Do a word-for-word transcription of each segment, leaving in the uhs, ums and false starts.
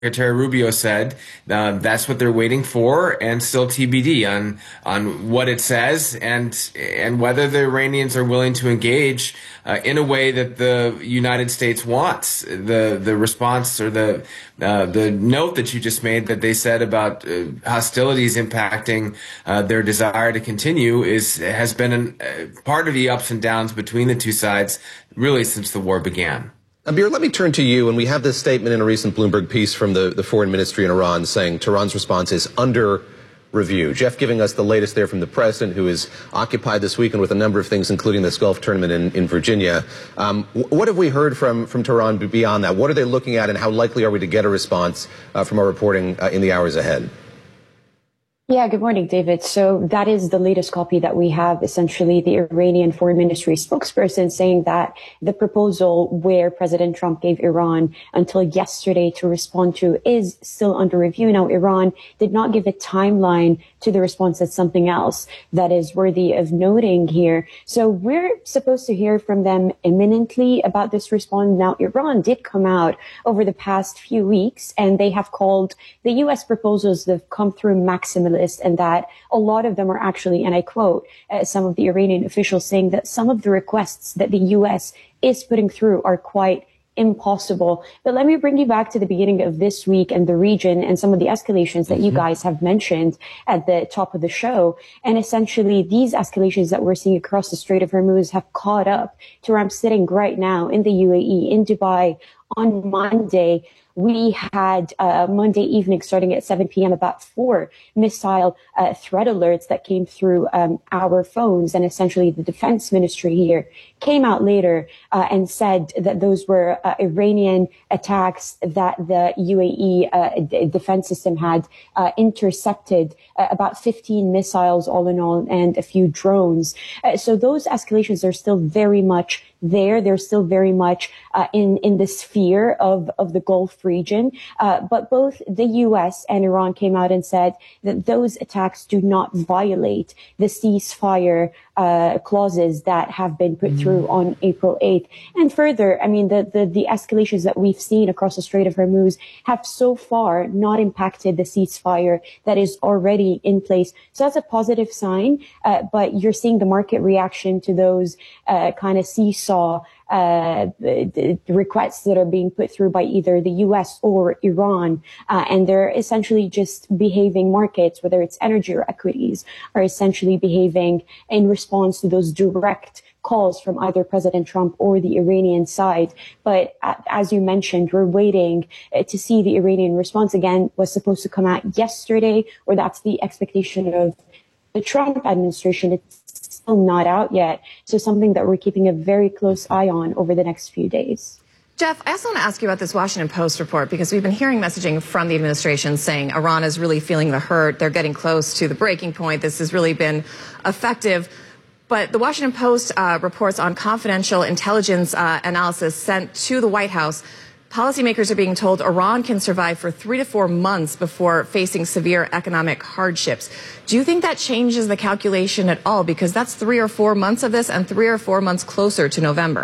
Secretary Rubio said uh, that's what they're waiting for, and still T B D on on what it says and and whether the Iranians are willing to engage uh, in a way that the United States wants. The the response or the uh, the note that you just made that they said about uh, hostilities impacting uh, their desire to continue is has been an, uh, part of the ups and downs between the two sides really since the war began. Abir, let me turn to you. And we have this statement in a recent Bloomberg piece from the, the foreign ministry in Iran saying Tehran's response is under review. Jeff giving us the latest there from the president, who is occupied this weekend with a number of things, including this golf tournament in, in Virginia. Um, what have we heard from, from Tehran beyond that? What are they looking at, and how likely are we to get a response uh, from our reporting uh, in the hours ahead? Yeah, good morning, David. So that is the latest copy that we have, essentially the Iranian Foreign Ministry spokesperson saying that the proposal where President Trump gave Iran until yesterday to respond to is still under review. Now, Iran did not give a timeline to the response. That's something else that is worthy of noting here. So we're supposed to hear from them imminently about this response. Now, Iran did come out over the past few weeks, and they have called the U S proposals that have come through maximalist, and that a lot of them are actually, and I quote, uh, some of the Iranian officials saying that some of the requests that the U S is putting through are quite impossible. But let me bring you back to the beginning of this week and the region and some of the escalations that mm-hmm. you guys have mentioned at the top of the show. And essentially, these escalations that we're seeing across the Strait of Hormuz have caught up to where I'm sitting right now in the U A E, in Dubai. On Monday, we had uh, Monday evening, starting at seven p.m., about four missile uh, threat alerts that came through um, our phones. And essentially, the defense ministry here came out later uh, and said that those were uh, Iranian attacks that the U A E uh, d- defense system had uh, intercepted, uh, about fifteen missiles all in all, and a few drones. Uh, so those escalations are still very much there. They're still very much uh, in, in the sphere of, of the Gulf region. Uh, but both the U S and Iran came out and said that those attacks do not violate the ceasefire uh, clauses that have been put mm-hmm. through on April eighth. And further, I mean, the, the, the escalations that we've seen across the Strait of Hormuz have so far not impacted the ceasefire that is already in place. So that's a positive sign. Uh, but you're seeing the market reaction to those uh, kind of seesaw Uh, the, the requests that are being put through by either the U S or Iran, uh, and they're essentially just behaving markets, whether it's energy or equities, are essentially behaving in response to those direct calls from either President Trump or the Iranian side. But uh, as you mentioned, we're waiting uh, to see the Iranian response. Again, was supposed to come out yesterday, or that's the expectation of the Trump administration. It's still not out yet. So something that we're keeping a very close eye on over the next few days. Jeff, I also want to ask you about this Washington Post report, because we've been hearing messaging from the administration saying Iran is really feeling the hurt. They're getting close to the breaking point. This has really been effective. But the Washington Post uh, reports on confidential intelligence uh, analysis sent to the White House. Policymakers are being told Iran can survive for three to four months before facing severe economic hardships. Do you think that changes the calculation at all? Because that's three or four months of this and three or four months closer to November.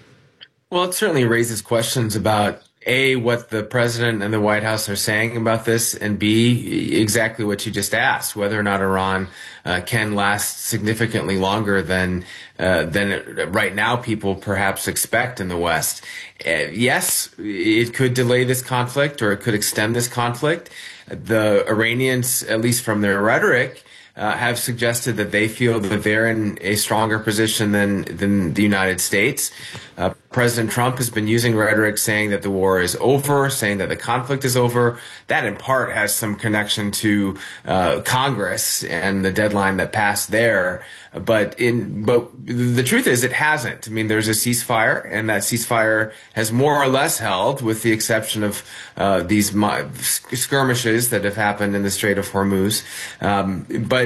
Well, it certainly raises questions about A, what the president and the White House are saying about this, and B, exactly what you just asked, whether or not Iran uh, can last significantly longer than uh, than it, right now people perhaps expect in the West. Uh, yes, it could delay this conflict, or it could extend this conflict. The Iranians, at least from their rhetoric, Uh, have suggested that they feel that they're in a stronger position than than the United States. Uh, President Trump has been using rhetoric saying that the war is over, saying that the conflict is over. That in part has some connection to uh, Congress and the deadline that passed there. But in but the truth is it hasn't. I mean, there's a ceasefire, and that ceasefire has more or less held, with the exception of uh, these skirmishes that have happened in the Strait of Hormuz. Um, but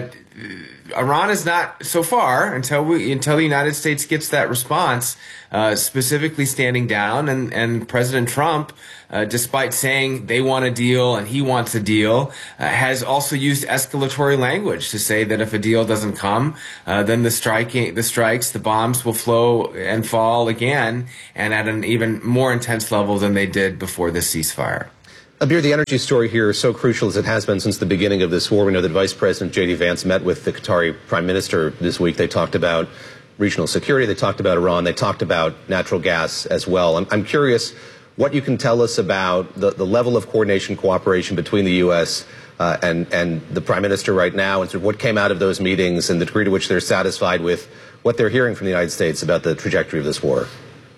Iran is not, so far, until we until the United States gets that response, uh, specifically standing down, and, and President Trump, uh, despite saying they want a deal and he wants a deal, uh, has also used escalatory language to say that if a deal doesn't come, uh, then the striking, the strikes, the bombs will flow and fall again, and at an even more intense level than they did before the ceasefire. Abir, the energy story here is so crucial as it has been since the beginning of this war. We know that Vice President J D Vance met with the Qatari Prime Minister this week. They talked about regional security. They talked about Iran. They talked about natural gas as well. I'm, I'm curious what you can tell us about the, the level of coordination, cooperation between the U S uh, and, and the Prime Minister right now, and sort of what came out of those meetings and the degree to which they're satisfied with what they're hearing from the United States about the trajectory of this war.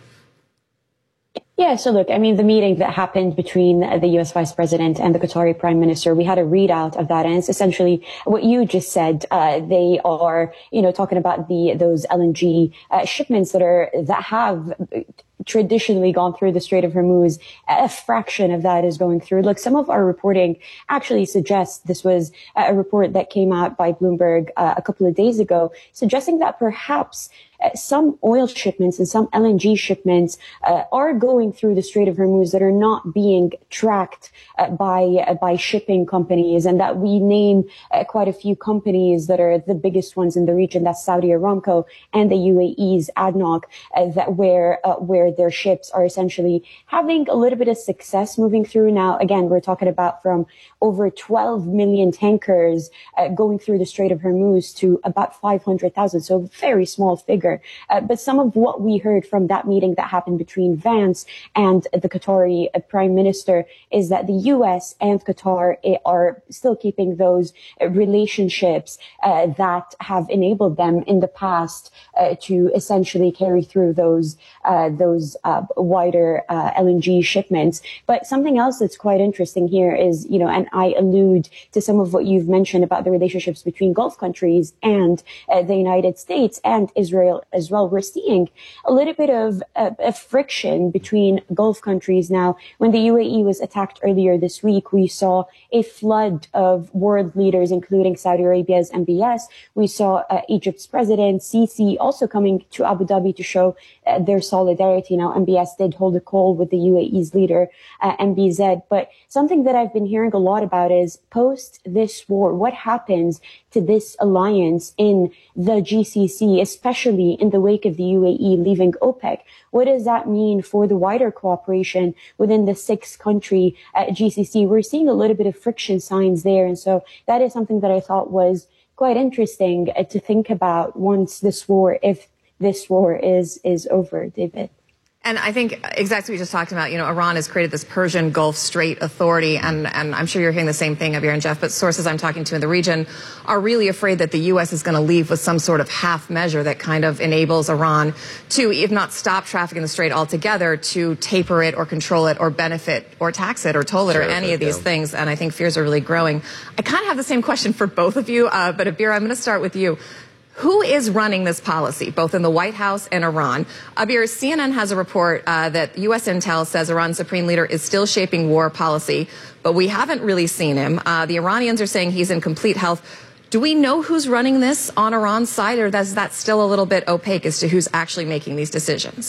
Yeah, so look, I mean, the meeting that happened between the U S Vice President and the Qatari Prime Minister, we had a readout of that, and it's essentially what you just said. Uh, they are, you know, talking about the those L N G uh, shipments that are that have traditionally gone through the Strait of Hormuz. A fraction of that is going through. Look, some of our reporting actually suggests, this was a report that came out by Bloomberg uh, a couple of days ago, suggesting that perhaps Uh, some oil shipments and some L N G shipments uh, are going through the Strait of Hormuz that are not being tracked uh, by uh, by shipping companies, and that we name uh, quite a few companies that are the biggest ones in the region. That's Saudi Aramco and the U A E's A D N O C, uh, that where uh, where their ships are essentially having a little bit of success moving through. Now, again, we're talking about from over twelve million tankers uh, going through the Strait of Hormuz to about five hundred thousand, so very small figure. Uh, but some of what we heard from that meeting that happened between Vance and the Qatari uh, Prime Minister is that the U S and Qatar uh, are still keeping those uh, relationships uh, that have enabled them in the past uh, to essentially carry through those uh, those uh, wider uh, L N G shipments. But something else that's quite interesting here is, you know, and I allude to some of what you've mentioned about the relationships between Gulf countries and uh, the United States and Israel as well. We're seeing a little bit of uh, a friction between Gulf countries now. When the U A E was attacked earlier this week, we saw a flood of world leaders, including Saudi Arabia's M B S. We saw uh, Egypt's president, Sisi, also coming to Abu Dhabi to show uh, their solidarity. Now, M B S did hold a call with the U A E's leader, uh, M B Z. But something that I've been hearing a lot about is post this war, what happens to this alliance in the G C C, especially in the wake of the U A E leaving OPEC? What does that mean for the wider cooperation within the six country uh, G C C? We're seeing a little bit of friction signs there. And so that is something that I thought was quite interesting uh, to think about once this war, if this war is, is over, David. And I think exactly what we just talked about, you know, Iran has created this Persian Gulf Strait Authority, and, and I'm sure you're hearing the same thing, Abir and Jeff, but sources I'm talking to in the region are really afraid that the U S is going to leave with some sort of half measure that kind of enables Iran to, if not stop traffic in the Strait altogether, to taper it or control it or benefit or tax it or toll it sure, or any of these yeah. things. And I think fears are really growing. I kind of have the same question for both of you, uh, but Abir, I'm going to start with you. Who is running this policy, both in the White House and Iran? Abir, C N N has a report uh, that U S intel says Iran's supreme leader is still shaping war policy, but we haven't really seen him. Uh, the Iranians are saying he's in complete health. Do we know who's running this on Iran's side, or is that still a little bit opaque as to who's actually making these decisions?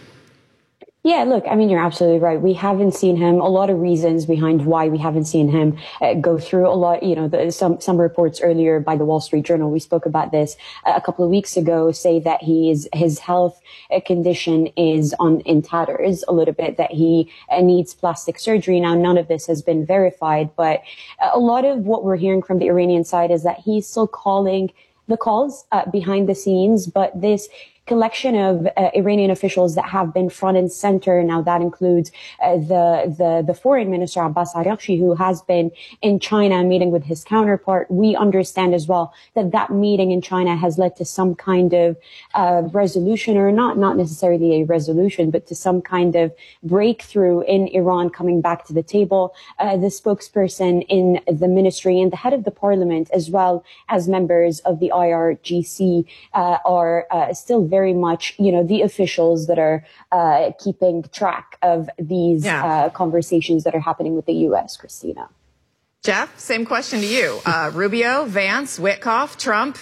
Yeah, look, I mean, you're absolutely right. We haven't seen him. A lot of reasons behind why we haven't seen him uh, go through a lot. You know, the, some some reports earlier by the Wall Street Journal, we spoke about this uh, a couple of weeks ago, say that he is his health uh, condition is on in tatters a little bit, that he uh, needs plastic surgery. Now, none of this has been verified, but a lot of what we're hearing from the Iranian side is that he's still calling the calls uh, behind the scenes, but this collection of uh, Iranian officials that have been front and center. Now that includes uh, the, the, the foreign minister, Abbas Araghchi, who has been in China meeting with his counterpart. We understand as well that that meeting in China has led to some kind of uh, resolution, or not, not necessarily a resolution, but to some kind of breakthrough in Iran coming back to the table. Uh, the spokesperson in the ministry and the head of the parliament, as well as members of the I R G C, uh, are uh, still very much, you know, the officials that are uh, keeping track of these yeah. uh, conversations that are happening with the U S, Christina. Jeff, same question to you. Uh, Rubio, Vance, Witkoff, Trump.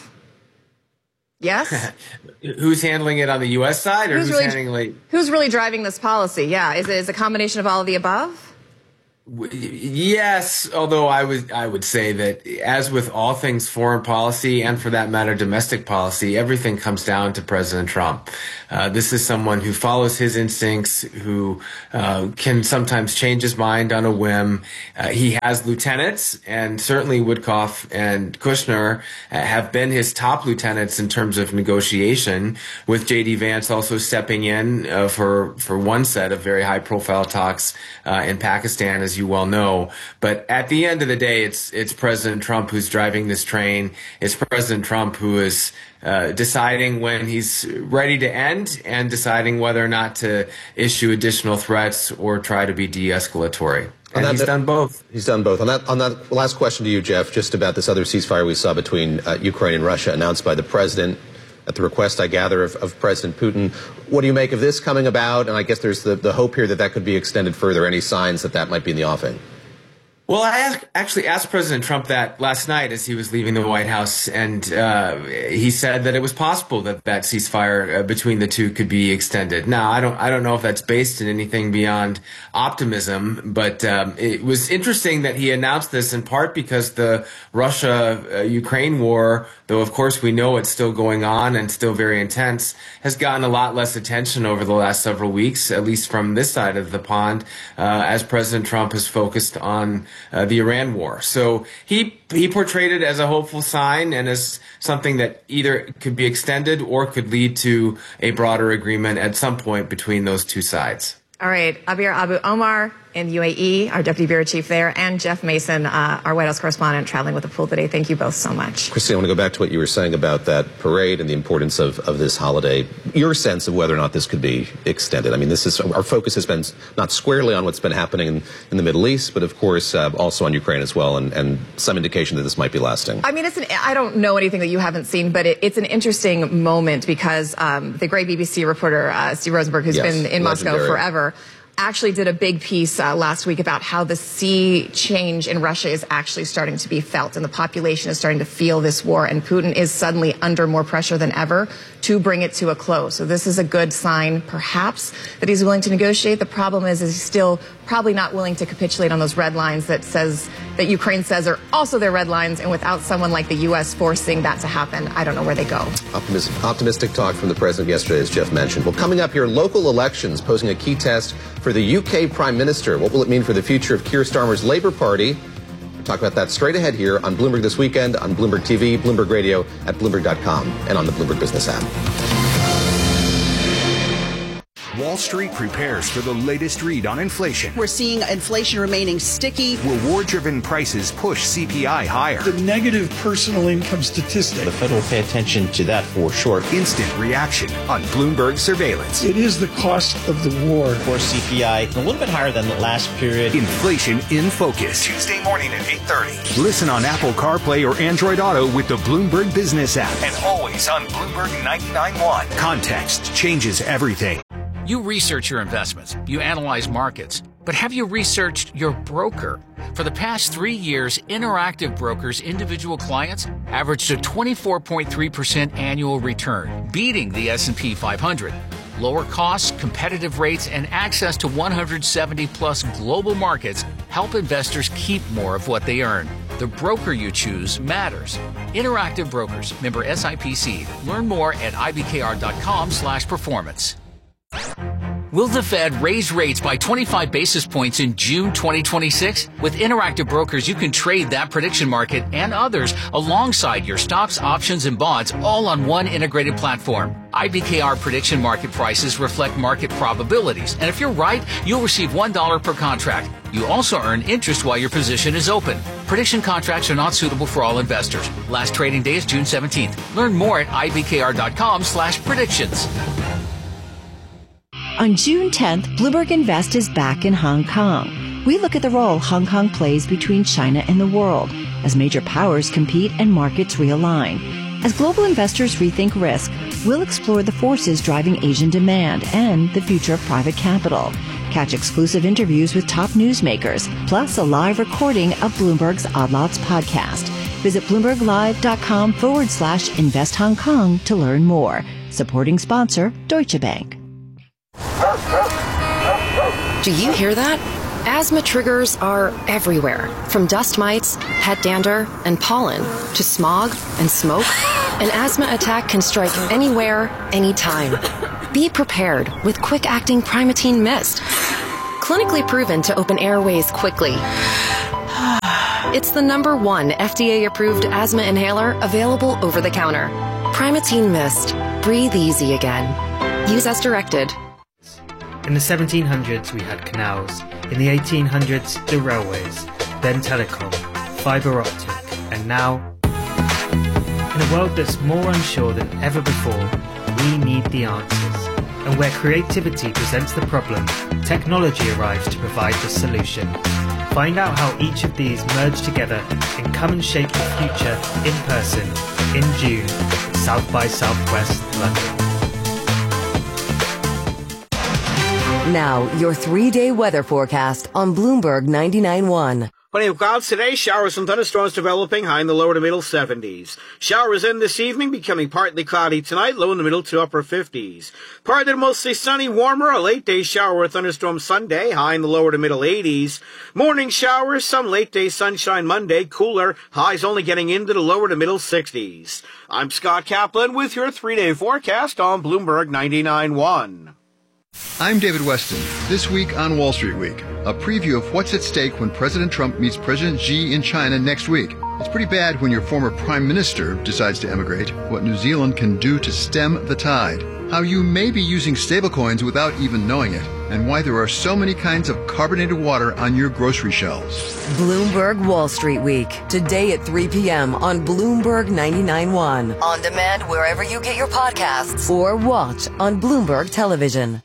Yes? Who's handling it on the U S side, or who's, who's really, handling it? Who's really driving this policy? Yeah. Is it is a combination of all of the above? Yes, although I would I would say that, as with all things foreign policy, and for that matter domestic policy, everything comes down to President Trump. Uh, this is someone who follows his instincts, who uh, can sometimes change his mind on a whim. Uh, he has lieutenants, and certainly Witkoff and Kushner have been his top lieutenants in terms of negotiation, with J D Vance also stepping in uh, for for one set of very high profile talks uh, in Pakistan, as you well know. But at the end of the day, it's it's President Trump who's driving this train. It's President Trump who is uh, deciding when he's ready to end, and deciding whether or not to issue additional threats or try to be de-escalatory. And that, he's done both. He's done both. On that, on that last question to you, Jeff, just about this other ceasefire we saw between uh, Ukraine and Russia, announced by the president at the request, I gather, of, of President Putin. What do you make of this coming about? And I guess there's the, the hope here that that could be extended further. Any signs that that might be in the offing? Well, I asked, actually asked President Trump that last night as he was leaving the White House, and uh, he said that it was possible that that ceasefire uh, between the two could be extended. Now, I don't, I don't know if that's based in anything beyond optimism, but um, it was interesting that he announced this in part because the Russia-Ukraine war, though of course we know it's still going on and still very intense, has gotten a lot less attention over the last several weeks, at least from this side of the pond, uh, as President Trump has focused on Uh, the Iran war. So he he portrayed it as a hopeful sign and as something that either could be extended or could lead to a broader agreement at some point between those two sides. All right, Abir Abu Omar in U A E, our Deputy Bureau Chief there, and Jeff Mason, uh, our White House correspondent, traveling with the pool today. Thank you both so much. Christine, I want to go back to what you were saying about that parade and the importance of, of this holiday. Your sense of whether or not this could be extended. I mean, this is our focus has been not squarely on what's been happening in, in the Middle East, but of course uh, also on Ukraine as well, and, and some indication that this might be lasting. I mean, it's an, I don't know anything that you haven't seen, but it, it's an interesting moment because um, the great B B C reporter, uh, Steve Rosenberg, who's yes, been in legendary. Moscow forever, actually did a big piece uh, last week about how the sea change in Russia is actually starting to be felt, and the population is starting to feel this war, and Putin is suddenly under more pressure than ever to bring it to a close. So this is a good sign, perhaps, that he's willing to negotiate. The problem is, is he's still probably not willing to capitulate on those red lines that says that Ukraine says are also their red lines, and without someone like the U S forcing that to happen, I don't know where they go. Optimistic, optimistic talk from the president yesterday, as Jeff mentioned. Well, coming up here, local elections posing a key test for the U K Prime Minister. What will it mean for the future of Keir Starmer's Labour Party? We'll talk about that straight ahead here on Bloomberg This Weekend, on Bloomberg T V, Bloomberg Radio, at Bloomberg dot com, and on the Bloomberg Business app. Wall Street prepares for the latest read on inflation. We're seeing inflation remaining sticky. Reward-driven prices push C P I higher. The negative personal income statistic. The Fed will pay attention to that for sure. Instant reaction on Bloomberg Surveillance. It is the cost of the war. For C P I, a little bit higher than the last period. Inflation in Focus. Tuesday morning at eight thirty. Listen on Apple CarPlay or Android Auto with the Bloomberg Business app. And always on Bloomberg ninety-nine point one. Context changes everything. You research your investments, you analyze markets, but have you researched your broker? For the past three years, Interactive Brokers' individual clients averaged a twenty-four point three percent annual return, beating the S and P five hundred. Lower costs, competitive rates, and access to one hundred seventy plus global markets help investors keep more of what they earn. The broker you choose matters. Interactive Brokers, member S I P C. Learn more at I B K R dot com slash performance. Will the Fed raise rates by twenty-five basis points in June twenty twenty-six? With Interactive Brokers, you can trade that prediction market and others alongside your stocks, options, and bonds, all on one integrated platform. I B K R prediction market prices reflect market probabilities, and if you're right, you'll receive one dollar per contract. You also earn interest while your position is open. Prediction contracts are not suitable for all investors. Last trading day is June seventeenth. Learn more at I B K R dot com slash predictions. On June tenth, Bloomberg Invest is back in Hong Kong. We look at the role Hong Kong plays between China and the world as major powers compete and markets realign. As global investors rethink risk, we'll explore the forces driving Asian demand and the future of private capital. Catch exclusive interviews with top newsmakers, plus a live recording of Bloomberg's Odd Lots podcast. Visit BloombergLive.com forward slash Invest Hong Kong to learn more. Supporting sponsor, Deutsche Bank. Do you hear that? Asthma triggers are everywhere, from dust mites, pet dander, and pollen, to smog and smoke. An asthma attack can strike anywhere, anytime. Be prepared with quick-acting Primatene Mist. Clinically proven to open airways quickly. It's the number one F D A-approved asthma inhaler available over the counter. Primatene Mist. Breathe easy again. Use as directed. In the seventeen hundreds, we had canals. In the eighteen hundreds, the railways. Then telecom, fibre optic, and now... In a world that's more unsure than ever before, we need the answers. And where creativity presents the problem, technology arrives to provide the solution. Find out how each of these merge together and come and shape the future in person in June at South by Southwest London. Now, your three-day weather forecast on Bloomberg ninety-nine point one. Plenty of clouds today, showers and thunderstorms developing, high in the lower to middle seventies. Showers in this evening, becoming partly cloudy tonight, low in the middle to upper fifties. Partly to mostly sunny, warmer, a late day shower or thunderstorm Sunday, high in the lower to middle eighties. Morning showers, some late day sunshine Monday, cooler, highs only getting into the lower to middle sixties. I'm Scott Kaplan with your three-day forecast on Bloomberg ninety-nine point one. I'm David Weston. This week on Wall Street Week, a preview of what's at stake when President Trump meets President Xi in China next week. It's pretty bad when your former prime minister decides to emigrate, what New Zealand can do to stem the tide, how you may be using stablecoins without even knowing it, and why there are so many kinds of carbonated water on your grocery shelves. Bloomberg Wall Street Week, today at three p.m. on Bloomberg ninety-nine point one. On demand wherever you get your podcasts, or watch on Bloomberg Television.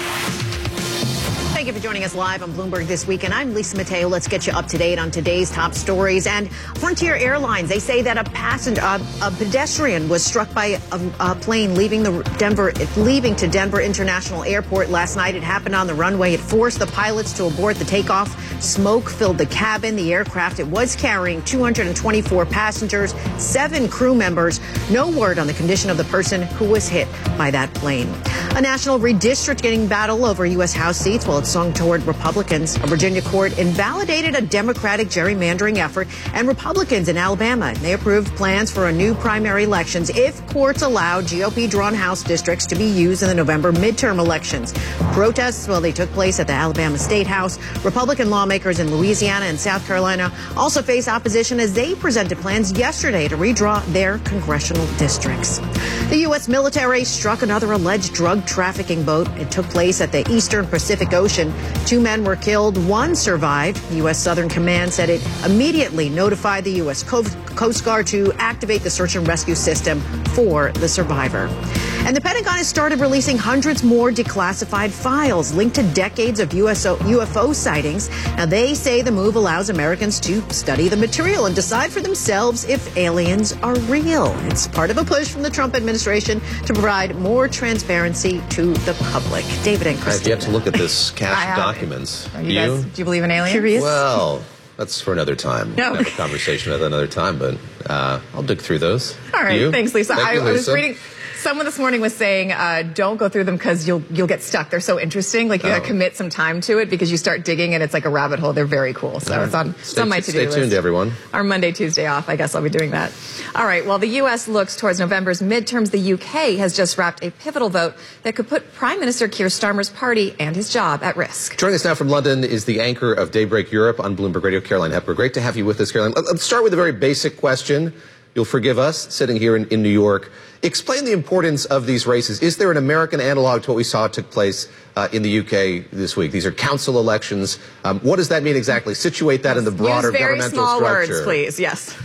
Thank you for joining us live on Bloomberg This Week, and I'm Lisa Mateo. Let's get you up to date on today's top stories. And Frontier Airlines, they say that a passenger, uh, a pedestrian was struck by a, a plane leaving the Denver, leaving to Denver International Airport last night. It happened on the runway. It forced the pilots to abort the takeoff. Smoke filled the cabin. The aircraft, it was carrying two hundred twenty-four passengers, seven crew members. No word on the condition of the person who was hit by that plane. A national redistricting battle over U S House seats while it's swung toward Republicans. A Virginia court invalidated a Democratic gerrymandering effort, and Republicans in Alabama, they approved plans for a new primary elections if courts allow G O P-drawn House districts to be used in the November midterm elections. Protests, well, they took place at the Alabama State House. Republican lawmakers in Louisiana and South Carolina also face opposition as they presented plans yesterday to redraw their congressional districts. The U S military struck another alleged drug trafficking boat. It took place at the Eastern Pacific Ocean. Two men were killed. One survived. The U S Southern Command said it immediately notified the U S Coast Guard to activate the search and rescue system for the survivor. And the Pentagon has started releasing hundreds more declassified files linked to decades of U S U F O sightings. Now, they say the move allows Americans to study the material and decide for themselves if aliens are real. It's part of a push from the Trump administration to provide more transparency to the public. David and Christine. I've yet to look at this cache of documents. You, you guys, do you believe in aliens? Curious? Well, that's for another time. No. Have a conversation at another time, but uh, I'll dig through those. All right. You? Thanks, Lisa. Thank I, you, Lisa. I was reading... Someone this morning was saying, uh, don't go through them because you'll you'll get stuck. They're so interesting. Like, you oh. got to commit some time to it because you start digging and it's like a rabbit hole. They're very cool. So right. it's on, it's on my to-do stay list. Stay tuned, everyone. Our Monday, Tuesday off. I guess I'll be doing that. All right. While the U S looks towards November's midterms, the U K has just wrapped a pivotal vote that could put Prime Minister Keir Starmer's party and his job at risk. Joining us now from London is the anchor of Daybreak Europe on Bloomberg Radio, Caroline Hepker. Great to have you with us, Caroline. Let's start with a very basic question. You'll forgive us, sitting here in, in New York. Explain the importance of these races. Is there an American analog to what we saw took place uh, in the U K this week? These are council elections. Um, what does that mean exactly? Situate that in the broader Use very governmental small structure. Words, please. Yes.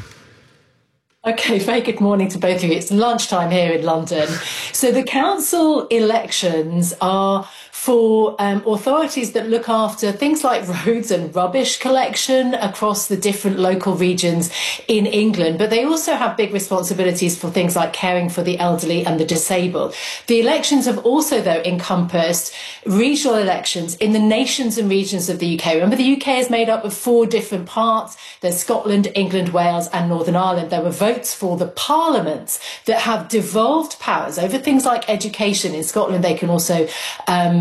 Okay, very good morning to both of you. It's lunchtime here in London. So the council elections are for um, authorities that look after things like roads and rubbish collection across the different local regions in England. But they also have big responsibilities for things like caring for the elderly and the disabled. The elections have also, though, encompassed regional elections in the nations and regions of the U K. Remember, the U K is made up of four different parts. There's Scotland, England, Wales and Northern Ireland. There were votes for the parliaments that have devolved powers over things like education. In Scotland, they can also um,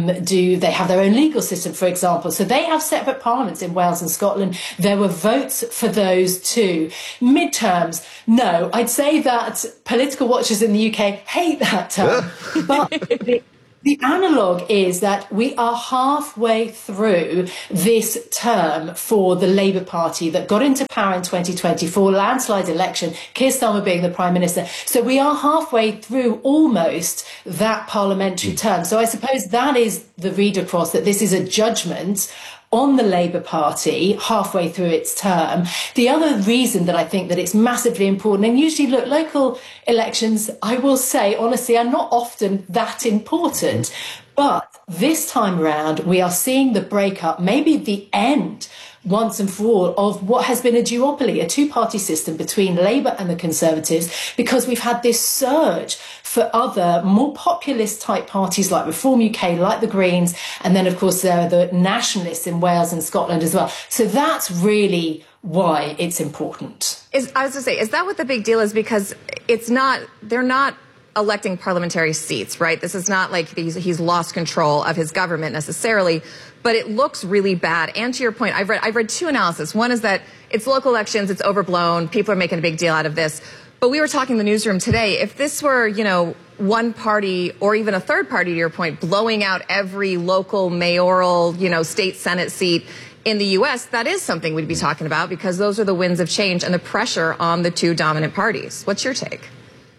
Um, do they have their own legal system, for example? So they have separate parliaments in Wales and Scotland. There were votes for those too. Midterms, no. I'd say that political watchers in the U K hate that term. But the, the analogue is that we are halfway through this term for the Labour Party that got into power in twenty twenty-four, landslide election, Keir Starmer being the Prime Minister. So we are halfway through almost that parliamentary term. So I suppose that is the read across, that this is a judgment on the Labour Party halfway through its term. The other reason that I think that it's massively important, and usually, look, local elections, I will say, honestly, are not often that important. But this time around, we are seeing the breakup, maybe the end, once and for all, of what has been a duopoly, a two-party system between Labour and the Conservatives, because we've had this surge for other more populist type parties like Reform U K, like the Greens, and then, of course, there are the nationalists in Wales and Scotland as well. So that's really why it's important. Is, I was going to say, is that what the big deal is? Because it's not, they're not electing parliamentary seats, right? This is not like he's, he's lost control of his government necessarily, but it looks really bad. And to your point, I've read, I've read two analyses. One is that it's local elections, it's overblown, people are making a big deal out of this. But we were talking in the newsroom today, if this were, you know, one party or even a third party, to your point, blowing out every local mayoral, you know, state Senate seat in the U S, that is something we'd be talking about, because those are the winds of change and the pressure on the two dominant parties. What's your take?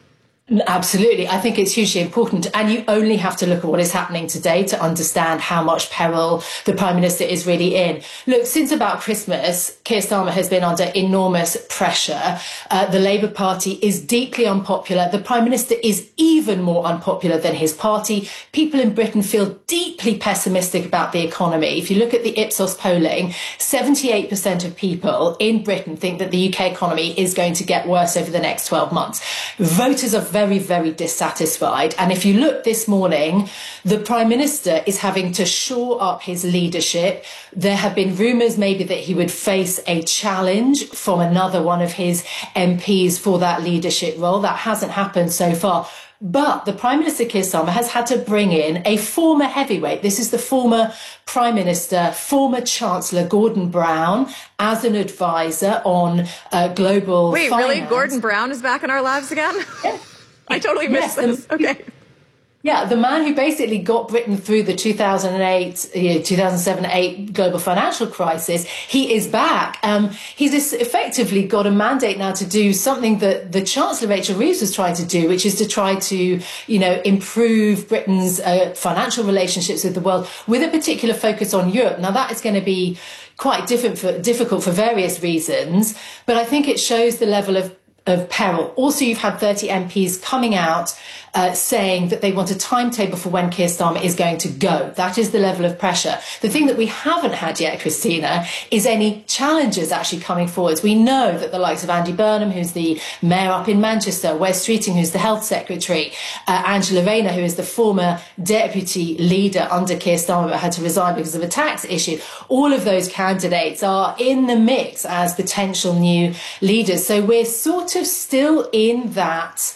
Absolutely. I think it's hugely important. And you only have to look at what is happening today to understand how much peril the Prime Minister is really in. Look, since about Christmas, Keir Starmer has been under enormous pressure. Uh, the Labour Party is deeply unpopular. The Prime Minister is even more unpopular than his party. People in Britain feel deeply pessimistic about the economy. If you look at the Ipsos polling, seventy-eight percent of people in Britain think that the U K economy is going to get worse over the next twelve months. Voters are very, very dissatisfied. And if you look this morning, the Prime Minister is having to shore up his leadership. There have been rumours maybe that he would face a challenge from another one of his M Ps for that leadership role. That hasn't happened so far. But the Prime Minister, Keir Starmer, has had to bring in a former heavyweight. This is the former Prime Minister, former Chancellor Gordon Brown, as an advisor on uh, global Wait, finance. Really? Gordon Brown is back in our lives again? Yeah. I totally missed yes, this. Okay. Yeah, the man who basically got Britain through the two thousand eight, you know, two thousand seven eight global financial crisis, he is back. Um, he's effectively got a mandate now to do something that the Chancellor Rachel Reeves was trying to do, which is to try to, you know, improve Britain's uh, financial relationships with the world with a particular focus on Europe. Now, that is going to be quite different for, difficult for various reasons, but I think it shows the level of of peril. Also, you've had thirty M Ps coming out uh, saying that they want a timetable for when Keir Starmer is going to go. That is the level of pressure. The thing that we haven't had yet, Christina, is any challenges actually coming forwards. We know that the likes of Andy Burnham, who's the mayor up in Manchester, Wes Streeting, who's the health secretary, uh, Angela Rayner, who is the former deputy leader under Keir Starmer but had to resign because of a tax issue. All of those candidates are in the mix as potential new leaders. So we're sort of still in that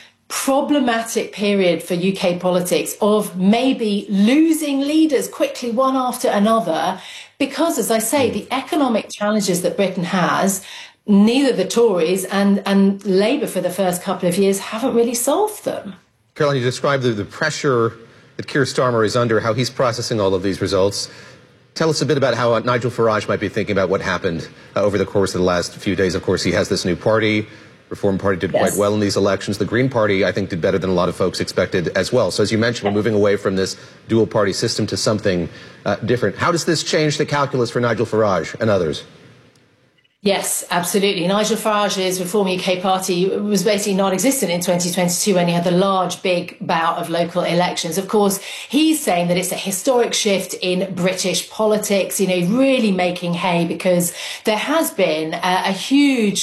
problematic period for U K politics of maybe losing leaders quickly one after another because, as I say, the economic challenges that Britain has, neither the Tories and, and Labour for the first couple of years haven't really solved them. Caroline, you described the, the pressure that Keir Starmer is under, how he's processing all of these results. Tell us a bit about how uh, Nigel Farage might be thinking about what happened uh, over the course of the last few days. Of course, he has this new party. Reform Party did yes. quite well in these elections. The Green Party, I think, did better than a lot of folks expected as well. So as you mentioned, we're moving away from this dual party system to something uh, different. How does this change the calculus for Nigel Farage and others? Yes, absolutely. Nigel Farage's Reform U K party was basically non-existent in twenty twenty-two when he had the large, big bout of local elections. Of course, he's saying that it's a historic shift in British politics, you know, really making hay because there has been a, a huge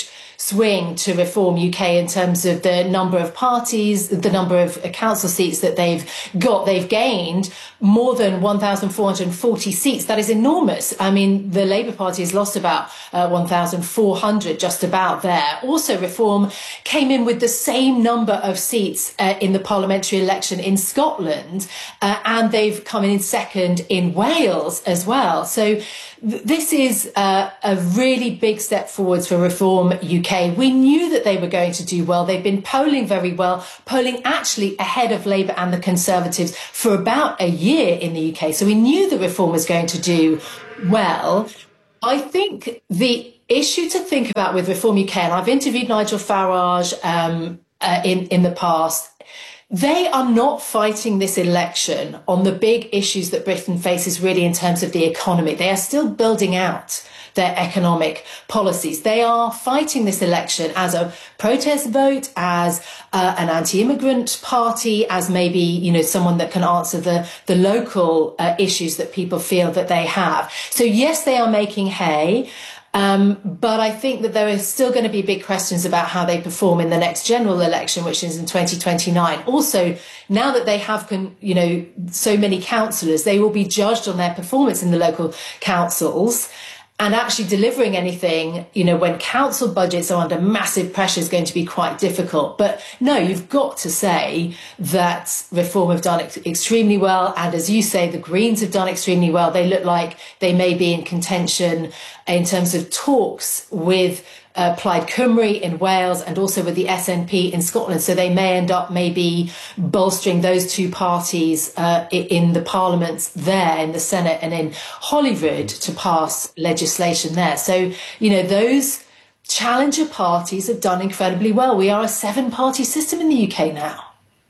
swing to Reform U K in terms of the number of parties, the number of council seats that they've got. They've gained more than one thousand four hundred forty seats. That is enormous. I mean, the Labour Party has lost about uh, one thousand four hundred, just about there. Also, Reform came in with the same number of seats uh, in the parliamentary election in Scotland, uh, and they've come in second in Wales as well. So th- this is uh, a really big step forwards for Reform U K. We knew that they were going to do well. They've been polling very well, polling actually ahead of Labour and the Conservatives for about a year in the U K. So we knew that Reform was going to do well. I think the issue to think about with Reform U K, and I've interviewed Nigel Farage um, uh, in, in the past, they are not fighting this election on the big issues that Britain faces really in terms of the economy. They are still building out their economic policies. They are fighting this election as a protest vote, as uh, an anti-immigrant party, as maybe, you know, someone that can answer the, the local uh, issues that people feel that they have. So yes, they are making hay. Um, but I think that there are still going to be big questions about how they perform in the next general election, which is in twenty twenty-nine. Also, now that they have, con- you know, so many councillors, they will be judged on their performance in the local councils. And actually delivering anything, you know, when council budgets are under massive pressure is going to be quite difficult. But no, you've got to say that Reform have done ex- extremely well. And as you say, the Greens have done extremely well. They look like they may be in contention in terms of talks with uh, Plaid Cymru in Wales and also with the S N P in Scotland. So they may end up maybe bolstering those two parties uh, in the parliaments there, in the Senate and in Holyrood, to pass legislation there. So, you know, those challenger parties have done incredibly well. We are a seven-party system in the U K now.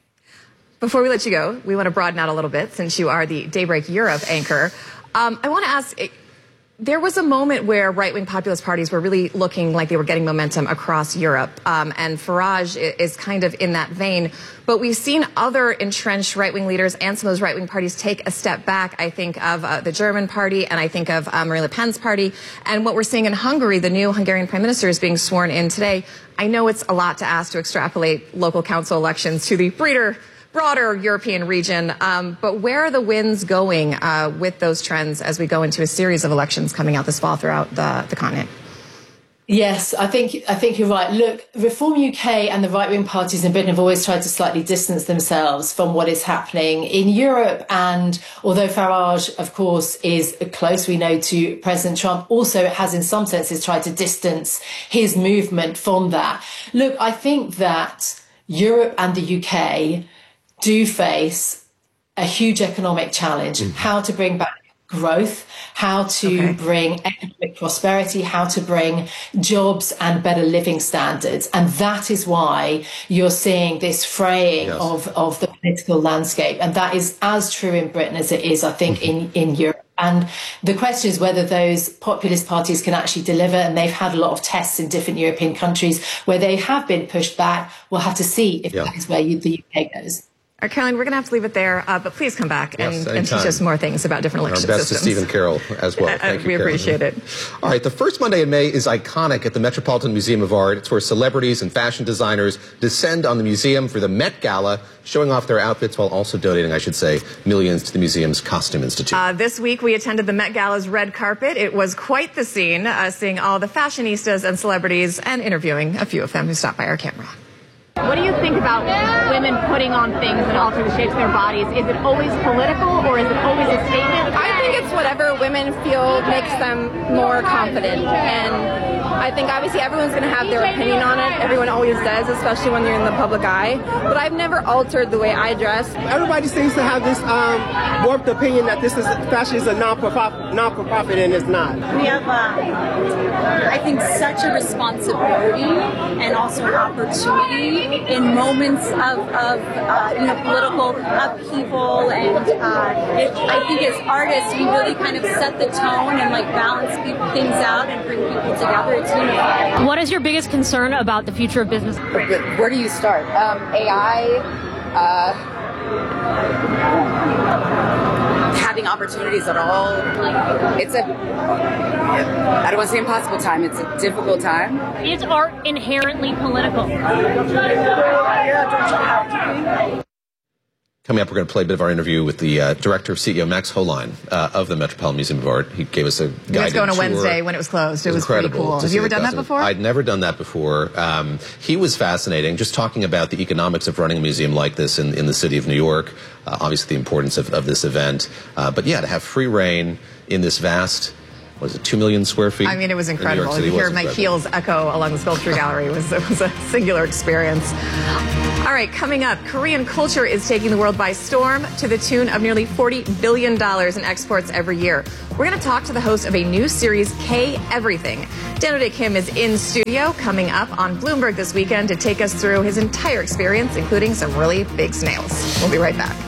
Before we let you go, we want to broaden out a little bit since you are the Daybreak Europe anchor. Um, I want to ask... There was a moment where right-wing populist parties were really looking like they were getting momentum across Europe, um, and Farage is kind of in that vein. But we've seen other entrenched right-wing leaders and some of those right-wing parties take a step back. I think of uh, the German party, and I think of uh, Marine Le Pen's party. And what we're seeing in Hungary, the new Hungarian prime minister is being sworn in today. I know it's a lot to ask to extrapolate local council elections to the breeder broader European region, um, but where are the winds going uh, with those trends as we go into a series of elections coming out this fall throughout the, the continent? Yes, I think I think you're right. Look, Reform U K and the right-wing parties in Britain have always tried to slightly distance themselves from what is happening in Europe. And although Farage, of course, is close, we know, to President Trump, also has in some senses tried to distance his movement from that. Look, I think that Europe and the U K do face a huge economic challenge, mm-hmm. how to bring back growth, how to okay. bring economic prosperity, how to bring jobs and better living standards. And that is why you're seeing this fraying yes. of, of the political landscape. And that is as true in Britain as it is, I think, mm-hmm. in, in Europe. And the question is whether those populist parties can actually deliver. And they've had a lot of tests in different European countries where they have been pushed back. We'll have to see if yeah. that is where you, the U K goes. All right, Caroline, we're going to have to leave it there, uh, but please come back yes, and, and teach us more things about different election Our best systems. to Stephen Carroll as well. Thank uh, you, we Caroline. appreciate it. All right, the first Monday in May is iconic at the Metropolitan Museum of Art. It's where celebrities and fashion designers descend on the museum for the Met Gala, showing off their outfits while also donating, I should say, millions to the museum's Costume Institute. Uh, this week, we attended the Met Gala's red carpet. It was quite the scene, uh, seeing all the fashionistas and celebrities and interviewing a few of them who stopped by our camera. What do you think about women putting on things and altering the shapes of their bodies? Is it always political or is it always a statement? I think it's whatever women feel makes them more confident. And I think obviously everyone's going to have their opinion on it. Everyone always does, especially when you're in the public eye. But I've never altered the way I dress. Everybody seems to have this um, warped opinion that this is fashion is a non-profit, non-for-profit, and it's not. We have, uh, I think, such a responsibility and also an opportunity in moments of, of uh, you know, political upheaval, and uh, it, I think as artists we really kind of set the tone and like balance people, things out and bring people together. It's unifying. What is your biggest concern about the future of business? Where do you start? Um, A I, uh, having creating opportunities at all. It's a, I don't want to say impossible time, it's a difficult time. Is art inherently political? Coming up, we're going to play a bit of our interview with the uh, director of C E O, Max Holein, uh, of the Metropolitan Museum of Art. He gave us a guided tour. He was going on Wednesday when it was closed. It, it was, was pretty cool. Have you ever done that before? I'd never done that before. Um, he was fascinating, just talking about the economics of running a museum like this in, in the city of New York, uh, obviously the importance of, of this event. Uh, but yeah, to have free reign in this vast... What is it, two million square feet? I mean, it was incredible. You hear my heels echo along the sculpture gallery. It was, it was a singular experience. All right, coming up, Korean culture is taking the world by storm to the tune of nearly forty billion dollars in exports every year. We're going to talk to the host of a new series, K Everything. Dano-dae Kim is in studio coming up on Bloomberg this weekend to take us through his entire experience, including some really big snails. We'll be right back.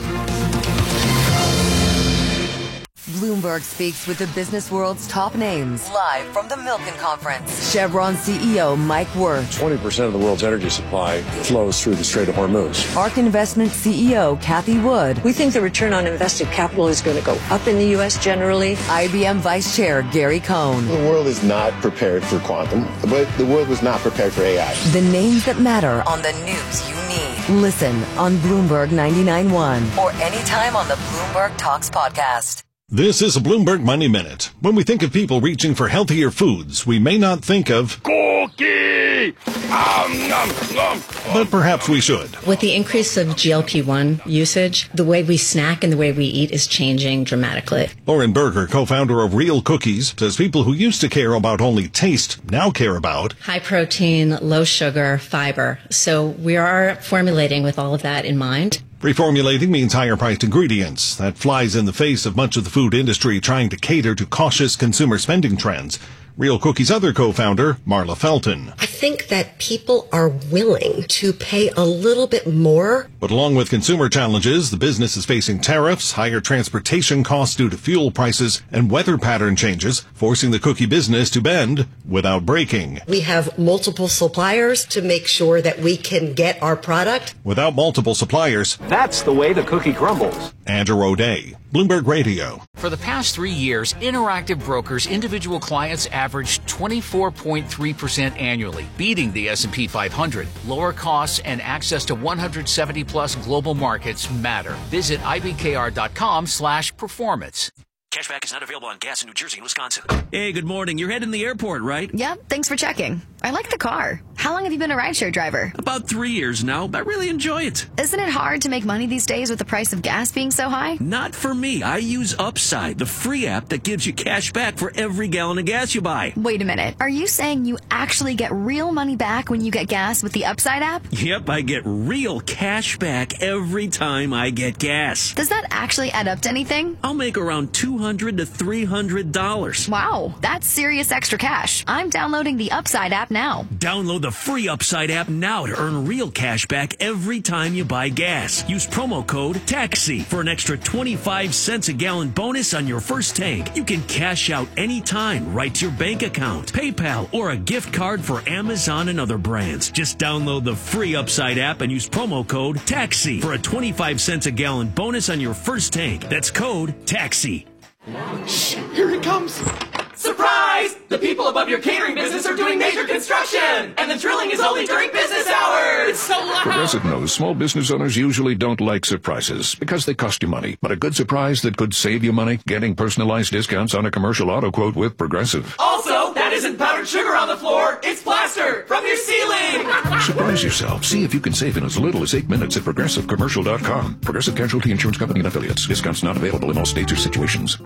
Bloomberg speaks with the business world's top names. Live from the Milken Conference. Chevron C E O Mike Wirth. twenty percent of the world's energy supply flows through the Strait of Hormuz. ARK Investment C E O Kathy Wood. We think the return on invested capital is going to go up in the U S generally. I B M Vice Chair Gary Cohn. The world is not prepared for quantum, but the world was not prepared for A I. The names that matter on the news you need. Listen on Bloomberg ninety-nine point one or anytime on the Bloomberg Talks podcast. This is a Bloomberg Money Minute. When we think of people reaching for healthier foods, we may not think of cookie, um, nom, nom. But perhaps we should. With the increase of G L P one usage, the way we snack and the way we eat is changing dramatically. Lauren Berger, co-founder of Real Cookies, says people who used to care about only taste now care about high protein, low sugar, fiber. So we are formulating with all of that in mind. Reformulating means higher-priced ingredients. That flies in the face of much of the food industry trying to cater to cautious consumer spending trends. Real Cookies' other co-founder, Marla Felton. I think that people are willing to pay a little bit more. But along with consumer challenges, the business is facing tariffs, higher transportation costs due to fuel prices, and weather pattern changes, forcing the cookie business to bend without breaking. We have multiple suppliers to make sure that we can get our product. Without multiple suppliers, that's the way the cookie crumbles. Andrew O'Day, Bloomberg Radio. For the past three years, Interactive Brokers individual clients averaged twenty-four point three percent annually, beating the S and P five hundred. Lower costs and access to one hundred seventy plus global markets matter. Visit ibkr.com slash performance. Cashback is not available on gas in New Jersey and Wisconsin. Hey, good morning. You're heading to the airport, right? Yep, thanks for checking. I like the car. How long have you been a rideshare driver? About three years now. I really enjoy it. Isn't it hard to make money these days with the price of gas being so high? Not for me. I use Upside, the free app that gives you cash back for every gallon of gas you buy. Wait a minute. Are you saying you actually get real money back when you get gas with the Upside app? Yep, I get real cash back every time I get gas. Does that actually add up to anything? I'll make around two hundred to three hundred dollars. Wow, that's serious extra cash. I'm downloading the Upside app now. Download the free Upside app now to earn real cash back every time you buy gas. Use promo code TAXI for an extra twenty-five cents a gallon bonus on your first tank. You can cash out anytime right to your bank account, PayPal, or a gift card for Amazon and other brands. Just download the free Upside app and use promo code TAXI for a twenty-five cents a gallon bonus on your first tank. That's code TAXI. Shh, here he comes. Surprise! The people above your catering business are doing major construction, and the drilling is only during business hours. It's so loud. Progressive knows small business owners usually don't like surprises because they cost you money. But a good surprise that could save you money, getting personalized discounts on a commercial auto quote with Progressive. Also, that isn't powdered sugar on the floor. It's plaster from your ceiling. Surprise yourself. See if you can save in as little as eight minutes at progressive commercial dot com. Progressive Casualty Insurance Company and Affiliates. Discounts not available in all states or situations.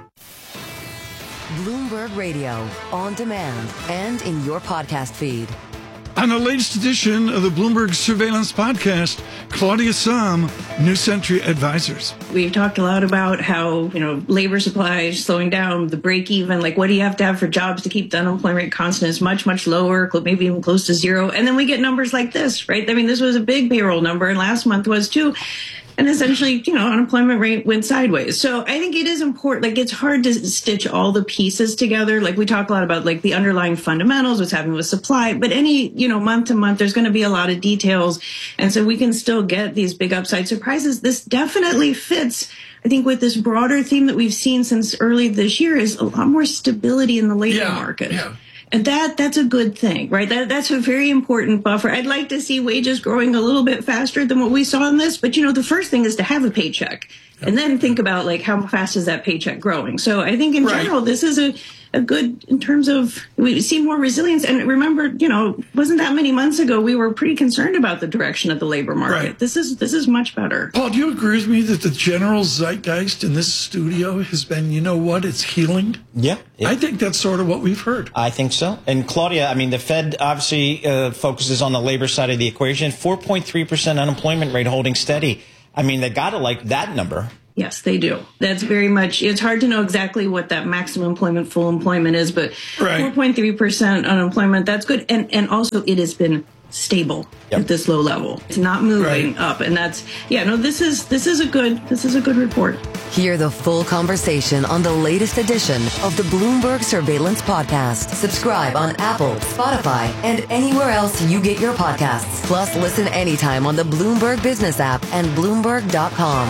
Bloomberg Radio, on demand, and in your podcast feed. On the latest edition of the Bloomberg Surveillance Podcast, Claudia Sahm, New Century Advisors. We've talked a lot about how, you know, labor supply is slowing down, the break even, like what do you have to have for jobs to keep the unemployment rate constant is much, much lower, maybe even close to zero. And then we get numbers like this, right? I mean, this was a big payroll number, and last month was too. And essentially, you know, unemployment rate went sideways. So I think it is important. Like, it's hard to stitch all the pieces together. Like, we talk a lot about, like, the underlying fundamentals, what's happening with supply. But any, you know, month to month, there's going to be a lot of details. And so we can still get these big upside surprises. This definitely fits I think with this broader theme that we've seen since early this year is a lot more stability in the labor yeah, market. Yeah. And that that's a good thing, right? That that's a very important buffer. I'd like to see wages growing a little bit faster than what we saw in this, but you know, the first thing is to have a paycheck. And then think about like how fast is that paycheck growing. So I think in right. general, this is a, a good in terms of we see more resilience. And remember, you know, wasn't that many months ago we were pretty concerned about the direction of the labor market. Right. This is this is much better. Paul, do you agree with me that the general zeitgeist in this studio has been, you know what, it's healing? Yeah. It, I think that's sort of what we've heard. I think so. And Claudia, I mean, the Fed obviously uh, focuses on the labor side of the equation. four point three percent unemployment rate holding steady. I mean, they got to like that number. Yes, they do. That's very much, it's hard to know exactly what that maximum employment, full employment is, but right. four point three percent unemployment, that's good. And and also it has been stable yep. at this low level. It's not moving right. up. And that's, yeah, no, this is this is a good, this is a good report. Hear the full conversation on the latest edition of the Bloomberg Surveillance Podcast. Subscribe on Apple, Spotify, and anywhere else you get your podcasts. Plus, listen anytime on the Bloomberg Business app and Bloomberg dot com.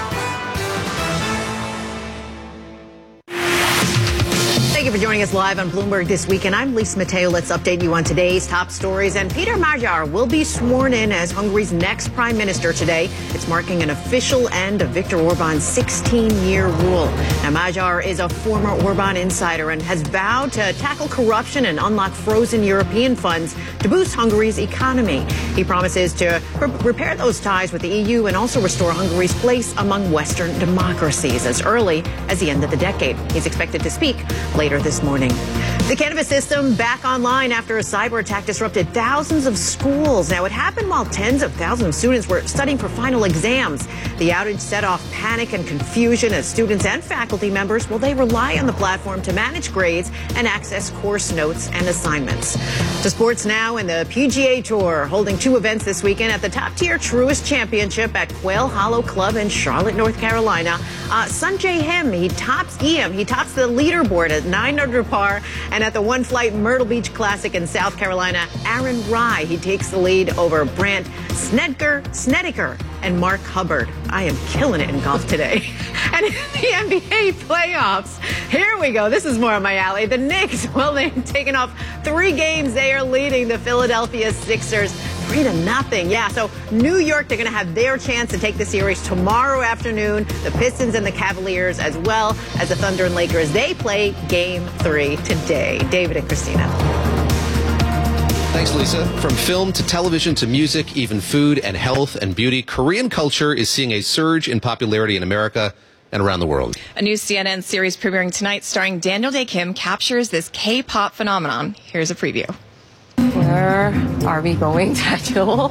Thank you for joining us live on Bloomberg This Week, and I'm Lisa Mateo. Let's update you on today's top stories. And Peter Magyar will be sworn in as Hungary's next prime minister today. It's marking an official end of Viktor Orban's sixteen-year rule. Now, Magyar is a former Orban insider and has vowed to tackle corruption and unlock frozen European funds to boost Hungary's economy. He promises to re- repair those ties with the E U and also restore Hungary's place among Western democracies as early as the end of the decade. He's expected to speak later this morning. The cannabis system back online after a cyber attack disrupted thousands of schools. Now, it happened while tens of thousands of students were studying for final exams. The outage set off panic and confusion as students and faculty members, well, they rely on the platform to manage grades and access course notes and assignments. To sports now, and the P G A Tour holding two events this weekend at the top-tier Truist Championship at Quail Hollow Club in Charlotte, North Carolina. Uh, Sungjae Im, he tops E M. He tops the leaderboard at nine under par. And at the One Flight Myrtle Beach Classic in South Carolina, Aaron Rai, he takes the lead over Brandt Snedeker, Snedeker and Mark Hubbard. I am killing it in golf today. And in the N B A playoffs, here we go. This is more on my alley. The Knicks, well, they've taken off three games. They are leading the Philadelphia Sixers three to nothing. Yeah, so New York, they're going to have their chance to take the series tomorrow afternoon. The Pistons and the Cavaliers, as well as the Thunder and Lakers, they play game three today. David and Christina. Thanks, Lisa. From film to television to music, even food and health and beauty, Korean culture is seeing a surge in popularity in America and around the world. A new C N N series premiering tonight starring Daniel Dae Kim captures this K-pop phenomenon. Here's a preview. Where are we going, Daniel?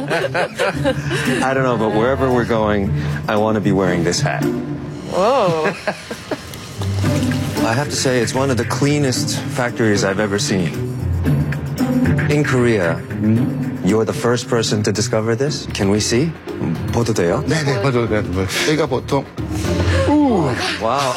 I don't know, but wherever we're going, I want to be wearing this hat. Whoa. I have to say, it's one of the cleanest factories I've ever seen. In Korea, you're the first person to discover this. Can we see? 봐도 돼요? 네네, 봐도 돼요. 여기가 보통 Wow.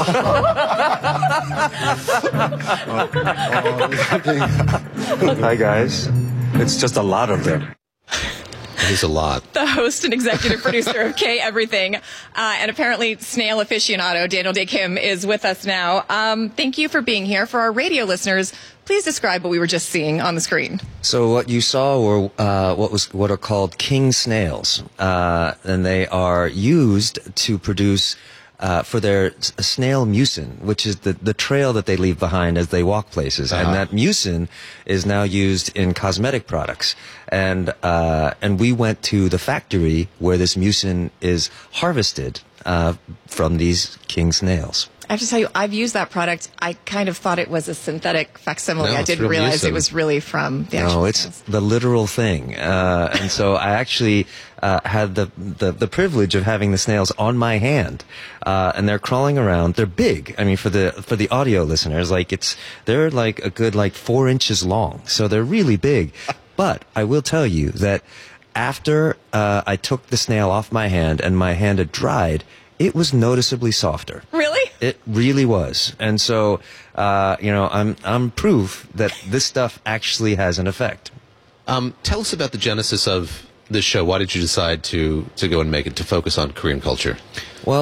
Hi, guys. It's just a lot of them. It is a lot. The host and executive producer of K Everything, uh, and apparently snail aficionado, Daniel Dae Kim, is with us now. Um, thank you for being here. For our radio listeners, please describe what we were just seeing on the screen. So what you saw were uh, what was what are called king snails, uh, and they are used to produce uh, for their snail mucin, which is the, the trail that they leave behind as they walk places. Uh-huh. And that mucin is now used in cosmetic products. And, uh, and we went to the factory where this mucin is harvested, uh, from these king snails. I have to tell you, I've used that product. I kind of thought it was a synthetic facsimile. No, I didn't realize mucin. It was really from the actual No, it's snails. The literal thing. Uh, and so I actually uh, had the, the, the privilege of having the snails on my hand. Uh, and they're crawling around. They're big. I mean, for the for the audio listeners, like it's they're like a good like four inches long. So they're really big. But I will tell you that after uh, I took the snail off my hand and my hand had dried, it was noticeably softer. Really? It really was. And so, uh, you know, I'm I'm proof that this stuff actually has an effect. Um, tell us about the genesis of this show. Why did you decide to, to go and make it, to focus on Korean culture? Well,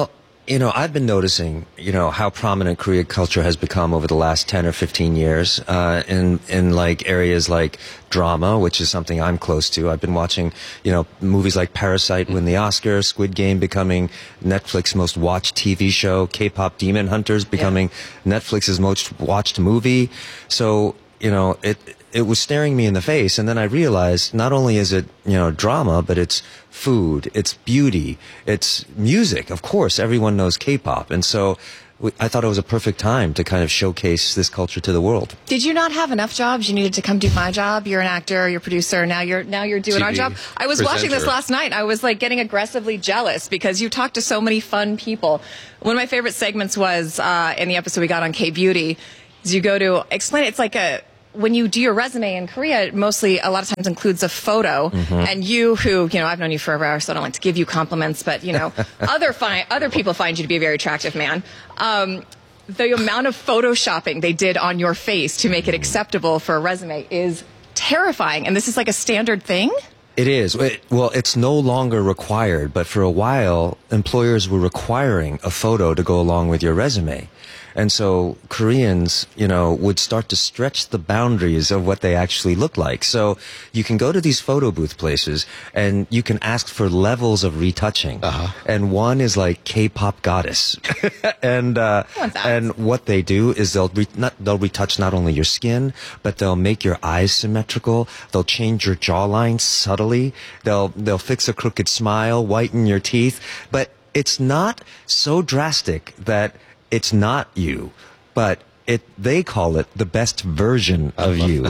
you know, I've been noticing, you know, how prominent Korean culture has become over the last ten or fifteen years, uh, in, in like areas like drama, which is something I'm close to. I've been watching, you know, movies like Parasite win the Oscar, Squid Game becoming Netflix's most watched T V show, K-pop Demon Hunters becoming yeah. Netflix's most watched movie. So, you know, it, it was staring me in the face. And then I realized not only is it, you know, drama, but it's food, it's beauty, it's music. Of course, everyone knows K-pop. And so we, I thought it was a perfect time to kind of showcase this culture to the world. Did you not have enough jobs? You needed to come do my job. You're an actor, you're a producer. Now you're, now you're doing T V our job. I was presenter. watching this last night. I was like getting aggressively jealous because you talked to so many fun people. One of my favorite segments was, uh, in the episode we got on K-Beauty, is you go to explain it. It's like a, when you do your resume in Korea, it mostly a lot of times includes a photo. Mm-hmm. And you, who, you know, I've known you forever, so I don't like to give you compliments, but, you know, other fi- other people find you to be a very attractive man. Um, the amount of photoshopping they did on your face to make it acceptable for a resume is terrifying. And this is like a standard thing? It is. It, well, it's no longer required, but for a while, employers were requiring a photo to go along with your resume. And so Koreans, you know, would start to stretch the boundaries of what they actually look like. So you can go to these photo booth places and you can ask for levels of retouching. Uh-huh. And one is like K-pop goddess. and, uh, and what they do is they'll, re- not, they'll retouch not only your skin, but they'll make your eyes symmetrical. They'll change your jawline subtly. They'll, they'll fix a crooked smile, whiten your teeth. But it's not so drastic that it's not you, but it, they call it the best version of you.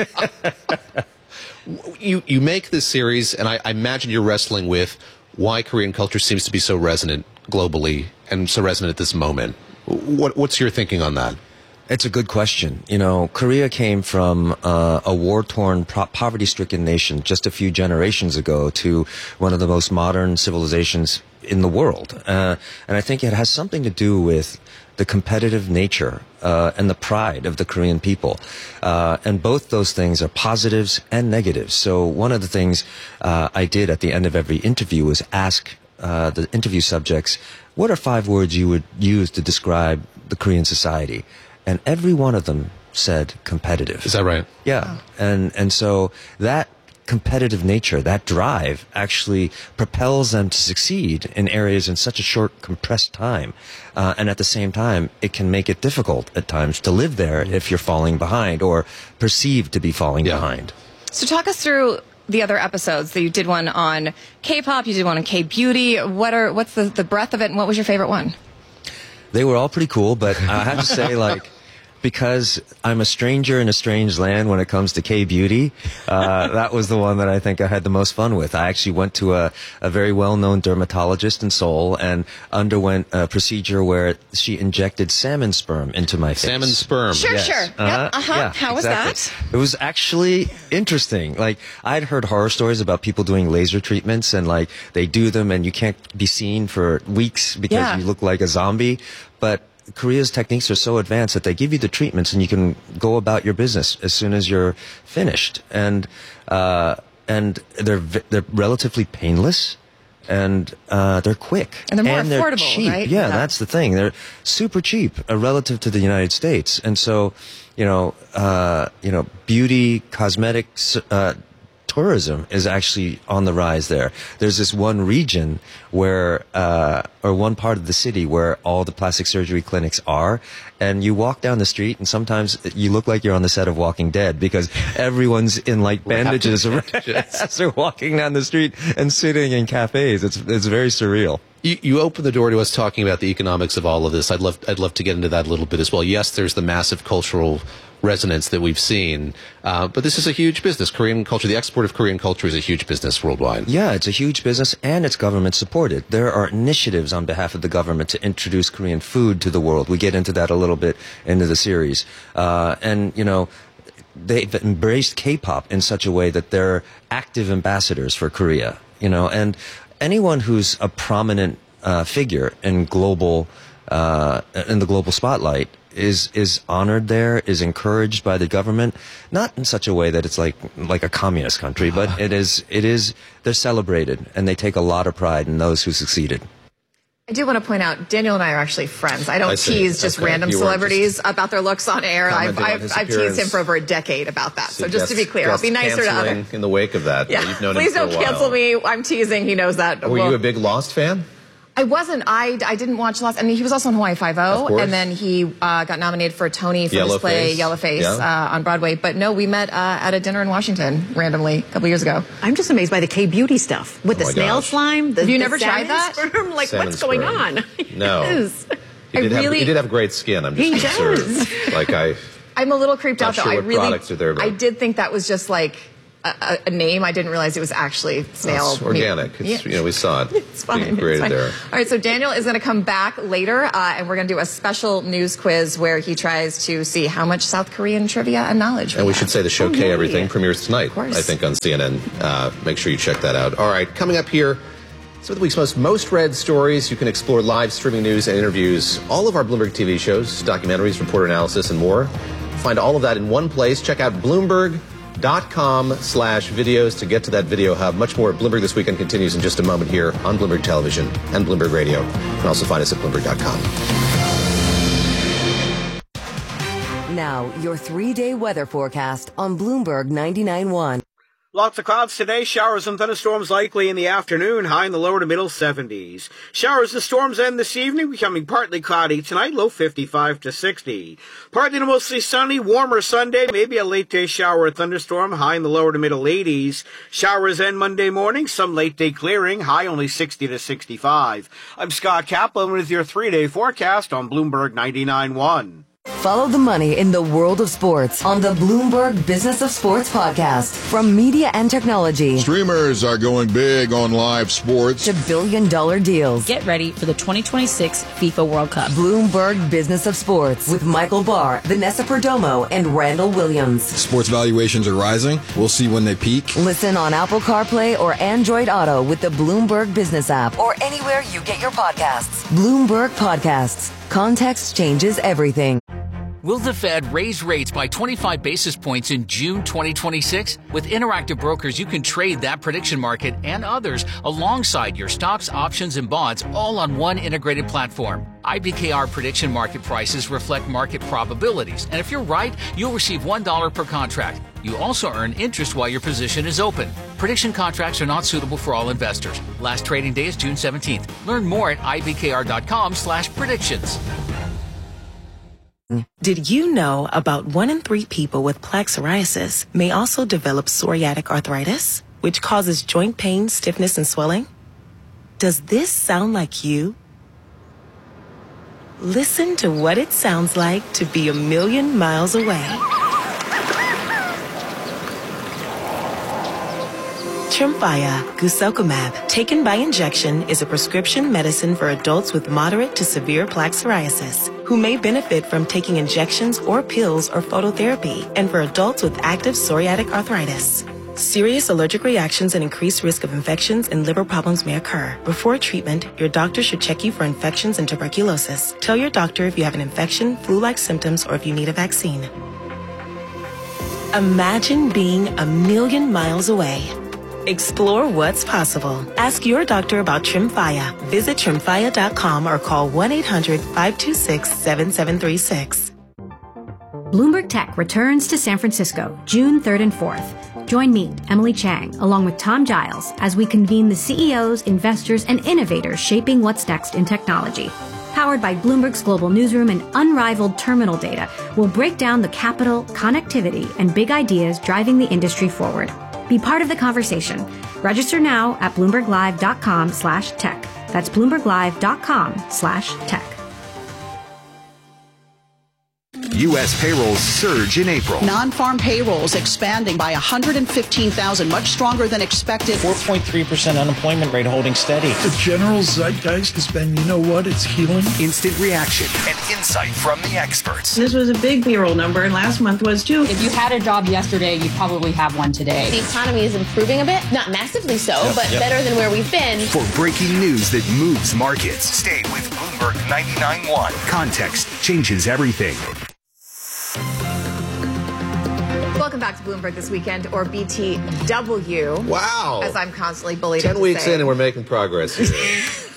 you. You make this series, and I, I imagine you're wrestling with why Korean culture seems to be so resonant globally and so resonant at this moment. What, what's your thinking on that? It's a good question. You know, Korea came from uh, a war-torn, pro- poverty-stricken nation just a few generations ago to one of the most modern civilizations in the world. Uh, and I think it has something to do with the competitive nature uh, and the pride of the Korean people. Uh, and both those things are positives and negatives. So one of the things uh, I did at the end of every interview was ask uh, the interview subjects, what are five words you would use to describe the Korean society? And every one of them said competitive. Is that right? Yeah. Oh. And, and so that competitive nature, that drive, actually propels them to succeed in areas in such a short, compressed time. Uh, and at the same time, it can make it difficult at times to live there if you're falling behind or perceived to be falling yeah. behind. So talk us through the other episodes. That you did one on K-pop, you did one on K-beauty. What are, what's the, the breadth of it, and what was your favorite one? They were all pretty cool, but I have to say, like, because I'm a stranger in a strange land when it comes to K-beauty, uh, that was the one that I think I had the most fun with. I actually went to a, a very well-known dermatologist in Seoul and underwent a procedure where she injected salmon sperm into my face. Salmon sperm. Sure, yes. sure. Uh-huh. Yep, uh-huh. Yeah, How was exactly. that? It was actually interesting. Like, I'd heard horror stories about people doing laser treatments and, like, they do them and you can't be seen for weeks because yeah. you look like a zombie. But Korea's techniques are so advanced that they give you the treatments and you can go about your business as soon as you're finished. And uh, and they're they're relatively painless, and uh, they're quick. And they're more and affordable, they're cheap. right? Yeah, yeah, that's the thing. They're super cheap uh, relative to the United States. And so, you know, uh, you know, beauty, cosmetics, uh, tourism is actually on the rise there. There's this one region where, uh, or one part of the city where all the plastic surgery clinics are, and you walk down the street and sometimes you look like you're on the set of Walking Dead because everyone's in like bandages as they're walking down the street and sitting in cafes. It's, it's very surreal. You, you opened the door to us talking about the economics of all of this. I'd love, I'd love to get into that a little bit as well. Yes, there's the massive cultural resonance that we've seen, uh, but this is a huge business. Korean culture, the export of Korean culture is a huge business worldwide. Yeah, it's a huge business and it's government supported. There are initiatives on behalf of the government to introduce Korean food to the world. We get into that a little bit into the series. Uh, and, you know, they've embraced K-pop in such a way that they're active ambassadors for Korea, you know, and anyone who's a prominent uh, figure in global, uh, in the global spotlight is is honored there, is encouraged by the government, not in such a way that it's like like a communist country, but it is it is they're celebrated and they take a lot of pride in those who succeeded. I do want to point out, Daniel and I are actually friends. I don't I see. tease just Okay. random You weren't celebrities just about their looks on air. I've, commenting on I've, his I've teased appearance. him for over a decade about that. So, So just to be guest- clear, I'll guest be nicer to canceling others. in the wake of that. Yeah. You've known Please him for don't a while. cancel me. I'm teasing. He knows that. Were Well, you a big Lost fan? I wasn't. I, I didn't watch Lost. I mean, he was also on Hawaii Of Five-O, course. and then he uh, got nominated for a Tony for his play Yellowface. Yellowface Yeah. uh, on Broadway. But no, we met uh, at a dinner in Washington randomly a couple years ago. I'm just amazed by the K-beauty stuff with Oh the my snail gosh. slime. The, Have you the never tried salmon that? sperm. Like, Salmon what's going sperm. on? No. Yes. He did, I have, really- he did have great skin. I'm just He concerned. does. Like I, I'm a little creeped Not out, though. sure I what really, products are there, but- I did think that was just like a, a, a name. I didn't realize it was actually snail. it's organic. meat. It's, you know, we saw it It's fine. being It's created fine. there. All right, so Daniel is going to come back later, uh, and we're going to do a special news quiz where he tries to see how much South Korean trivia and knowledge. And we have. should say the show Oh, K yay. Everything premieres tonight, course. I think, on C N N. Uh, make sure you check that out. All right, coming up here, some of the week's most most read stories. You can explore live streaming news and interviews, all of our Bloomberg T V shows, documentaries, reporter analysis, and more. Find all of that in one place. Check out Bloomberg.com slash videos to get to that video hub. Much more. Bloomberg This Weekend continues in just a moment here on Bloomberg Television and Bloomberg Radio. You can also find us at Bloomberg dot com. Now, your three-day weather forecast on Bloomberg ninety-nine point one. Lots of clouds today. Showers and thunderstorms likely in the afternoon, high in the lower to middle seventies. Showers and storms end this evening, becoming partly cloudy tonight, low fifty-five to sixty. Partly to mostly sunny, warmer Sunday, maybe a late day shower or thunderstorm, high in the lower to middle eighties. Showers end Monday morning, some late day clearing, high only sixty to sixty-five. I'm Scott Kaplan with your three-day forecast on Bloomberg ninety-nine point one. Follow the money in the world of sports on the Bloomberg Business of Sports podcast. From media and technology Streamers are going big on live sports. to billion-dollar deals. Get ready for the twenty twenty-six FIFA World Cup. Bloomberg Business of Sports with Michael Barr, Vanessa Perdomo, and Randall Williams. Sports valuations are rising. We'll see when they peak. Listen on Apple CarPlay or Android Auto with the Bloomberg Business app or anywhere you get your podcasts. Bloomberg Podcasts. Context changes everything. Will the Fed raise rates by twenty-five basis points in June twenty twenty-six? With Interactive Brokers, you can trade that prediction market and others alongside your stocks, options, and bonds all on one integrated platform. I B K R prediction market prices reflect market probabilities, and if you're right, you'll receive one dollar per contract. You also earn interest while your position is open. Prediction contracts are not suitable for all investors. Last trading day is June seventeenth. Learn more at ibkr.com slash predictions. Did you know about one in three people with plaque psoriasis may also develop psoriatic arthritis, which causes joint pain, stiffness, and swelling? Does this sound like you? Listen to what it sounds like to be a million miles away. Tremfya guselkumab, taken by injection, is a prescription medicine for adults with moderate to severe plaque psoriasis who may benefit from taking injections or pills or phototherapy, and for adults with active psoriatic arthritis. Serious allergic reactions and increased risk of infections and liver problems may occur. Before treatment, your doctor should check you for infections and tuberculosis. Tell your doctor if you have an infection, flu-like symptoms, or if you need a vaccine. Imagine being a million miles away. Explore what's possible. Ask your doctor about Tremfya. Visit tremfya dot com or call one eight hundred five two six seven seven three six. Bloomberg Tech returns to San Francisco June third and fourth. Join me, Emily Chang, along with Tom Giles, as we convene the C E Os, investors, and innovators shaping what's next in technology. Powered by Bloomberg's global newsroom and unrivaled terminal data, we'll break down the capital, connectivity, and big ideas driving the industry forward. Be part of the conversation. Register now at bloomberglive.com slash tech. That's bloomberglive.com slash tech. U S payrolls surge in April. Non-farm payrolls expanding by one hundred fifteen thousand, much stronger than expected. four point three percent unemployment rate holding steady. The general zeitgeist has been, you know what, it's healing. Instant reaction and insight from the experts. This was a big payroll number, and last month was too. If you had a job yesterday, you probably have one today. The economy is improving a bit, not massively so, yep, but yep. better than where we've been. For breaking news that moves markets, stay with Bloomberg ninety-nine point one. Context changes everything. Welcome back to Bloomberg This Weekend, or B T W. Wow. As I'm constantly bullied Ten into weeks saying. in and we're making progress here.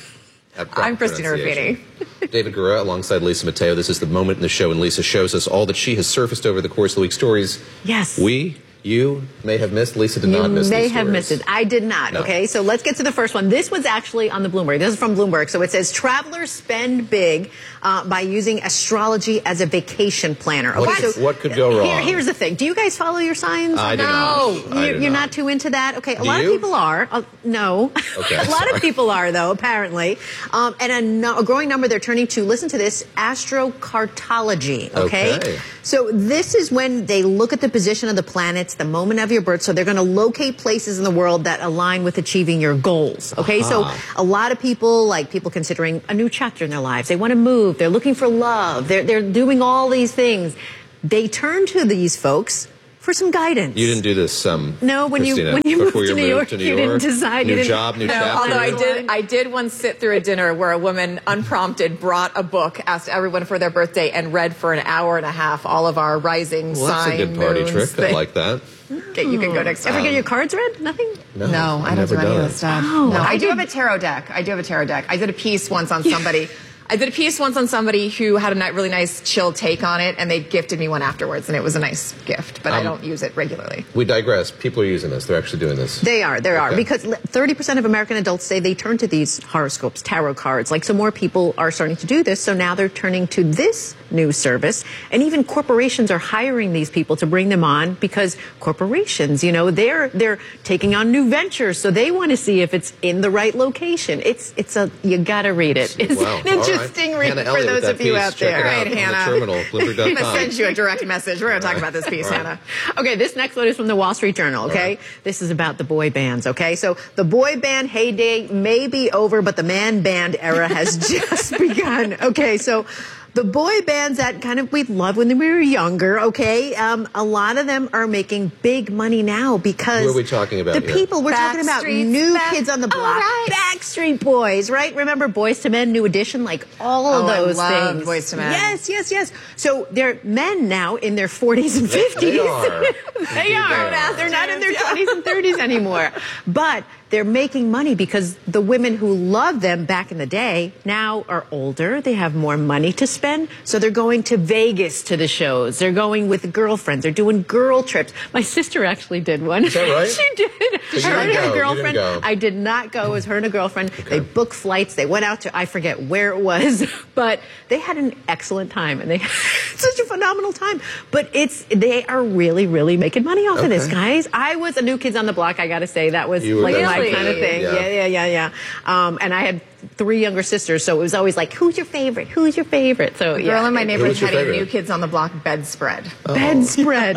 I'm Christina Ruffini. David Gura alongside Lisa Mateo. This is the moment in the show when Lisa shows us all that she has surfaced over the course of the week. Stories Yes. we, you, may have missed. Lisa did you not miss may these have stories. missed it. I did not. No. Okay, so let's get to the first one. This was actually on the Bloomberg. This is from Bloomberg. So it says travelers spend big uh, by using astrology as a vacation planner. What, Okay, could, so what could go wrong? Here, here's the thing. Do you guys follow your signs? I do no. not. I You're, do you're not. not too into that? Okay, a Do lot you? of people are. Uh, no. Okay, a lot sorry. of people are, though, apparently. Um, and a, no, a growing number they're turning to, listen to this, astrocartology. Okay? Okay. So this is when they look at the position of the planets, the moment of your birth. So they're going to locate places in the world that align with achieving your goals. Okay, Uh-huh. so a lot of people, like people considering a new chapter in their lives, they want to move, they're looking for love, they're, they're doing all these things. They turn to these folks for some guidance. You didn't do this, um, No, when you- Christina, when you moved before to your New move York, to New you didn't York? decide, New you didn't- job, new No, chapter. although I did, I did once sit through a dinner where a woman, unprompted, brought a book, asked everyone for their birthday, and read for an hour and a half all of our rising Well, that's sign a good party moons trick. I thing. like that. Okay, you can go next Ever time. get your cards read? Nothing? No, No, I I've don't do never any done of it. that stuff. Oh, no, I I do did- have a tarot deck. I do have a tarot deck. I did a piece once on somebody. I did a piece once on somebody who had a ni- really nice chill take on it, and they gifted me one afterwards, and it was a nice gift, but I Um, don't use it regularly. We digress. People are using this. They're actually doing this. They are, there are. Okay. Because thirty percent of American adults say they turn to these horoscopes, tarot cards. Like, so more people are starting to do this, so now they're turning to this new service. And even corporations are hiring these people to bring them on because corporations, you know, they're they're taking on new ventures, so they want to see if it's in the right location. It's it's a, you gotta read it. It's Wow. an All right. interesting read Hannah for Elliott with those that of you piece. out Check there. it out Right, on the Hannah. terminal, Bloomberg dot I'm com. going to send you a direct message. We're going to talk about this piece, All right. Hannah. Okay, this next one is from the Wall Street Journal, okay? This is about the boy bands, okay? So the boy band heyday may be over, but the man band era has just begun. Okay, so the boy bands that kind of we loved when we were younger, okay? Um, a lot of them are making big money now because Who are we talking about the here? people we're talking about Backstreet's new back. kids on the block, All right. Backstreet Boys, right? Remember Boys to Men, New Edition, like all of Oh, I those love things. Boyz two Men. Yes, yes, yes. So they're men now in their forties and They- fifties. they are. They Indeed are. they are. They're not in their twenties and thirties anymore. But they're making money because the women who loved them back in the day now are older. They have more money to spend. So they're going to Vegas to the shows. They're going with girlfriends. They're doing girl trips. My sister actually did one. Is that right? She did. So you her didn't and go. her You girlfriend. didn't go. I did not go. It was her and a girlfriend. They booked flights. They went out to, I forget where it was, but they had an excellent time and they had such a phenomenal time. But it's, they are really, really making money off of this, Okay. guys. I was a New Kids on the Block. I got to say that was You were like my definitely- kind of thing. yeah. Yeah, yeah, yeah, yeah. Um, and I had three younger sisters, so it was always like, who's your favorite? Who's your favorite? So The yeah. girl in my Who neighborhood was your had a favorite? New Kids on the Block bedspread. Bedspread.